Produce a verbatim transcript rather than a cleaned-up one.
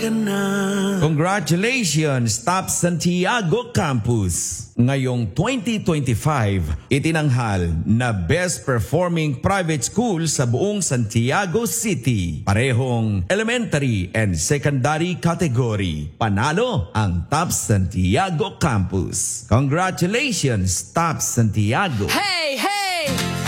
ka na. Congratulations, Top Santiago Campus! Ngayong twenty twenty-five, itinanghal na Best Performing Private School sa buong Santiago City. Parehong elementary and secondary category. Panalo ang Top Santiago Campus. Congratulations, Top Santiago! Hey, hey!